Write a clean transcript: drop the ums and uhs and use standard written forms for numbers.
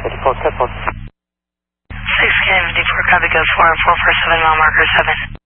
54, 10 4. 6 54, copy, go 4, 447, mile marker 7.